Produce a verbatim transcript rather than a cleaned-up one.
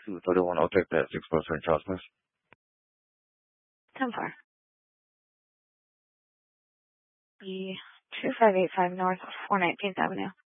two thirty-one Otech, that's six four Saint Charles, Miss. ten four. The two five eight five North four nineteenth Avenue.